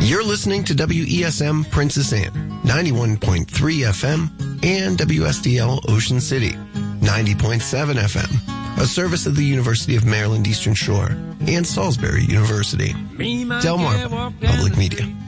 You're listening to WESM Princess Anne, 91.3 FM, and WSDL Ocean City, 90.7 FM, a service of the University of Maryland Eastern Shore and Salisbury University. Delmarva Public Media.